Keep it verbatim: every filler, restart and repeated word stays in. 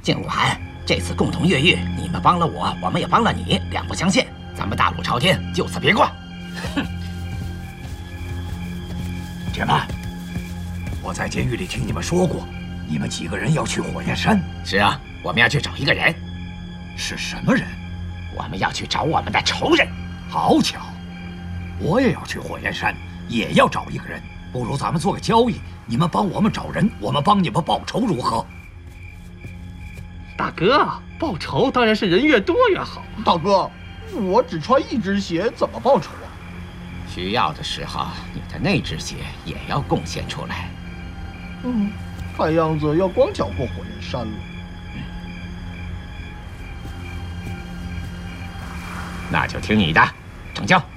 静婉，这次共同越狱，你们帮了我，我们也帮了你，两不相欠，咱们大路朝天，就此别过。哼！ 且慢，我在监狱里听你们说过，你们几个人要去火焰山。 是啊，我们要去找一个人。 是什么人？ 我们要去找我们的仇人。 好巧，我也要去火焰山，也要找一个人。不如咱们做个交易，你们帮我们找人，我们帮你们报仇，如何？ 大哥，报仇当然是人越多越好。 大哥，我只穿一只鞋，怎么报仇啊？ 需要的时候，你的那只鞋也要贡献出来。 嗯，看样子要光脚过火焰山了。 嗯，那就听你的，成交。